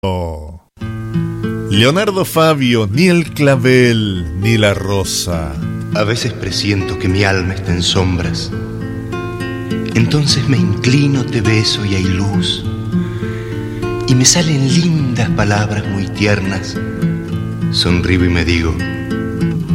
Oh. Leonardo Fabio, ni el clavel, ni la rosa. A veces presiento que mi alma está en sombras. Entonces me inclino, te beso y hay luz. Y me salen lindas palabras muy tiernas. Sonrío y me digo: